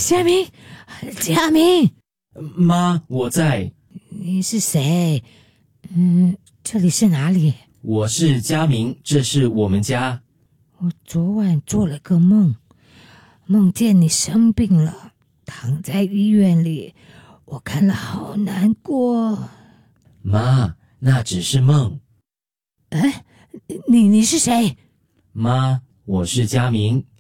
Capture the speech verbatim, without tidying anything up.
佳明，佳明， 妈，我在。 你是谁？嗯，这里是哪里？ 我是佳明，这是我们家。 我昨晚做了个梦，梦见你生病了，躺在医院里，我看了好难过。 妈，那只是梦。 哎，你你是谁？ 妈，我是佳明，